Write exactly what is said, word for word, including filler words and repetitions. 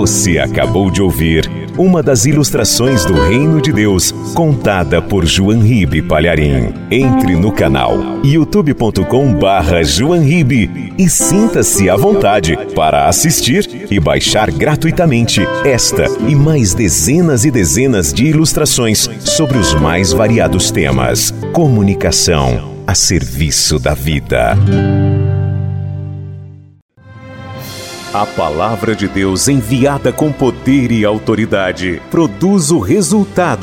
Você acabou de ouvir uma das ilustrações do Reino de Deus, contada por João Ribe Palharim. Entre no canal youtube ponto com barra João Ribe e sinta-se à vontade para assistir e baixar gratuitamente esta e mais dezenas e dezenas de ilustrações sobre os mais variados temas. Comunicação a serviço da vida. A palavra de Deus enviada com poder e autoridade produz o resultado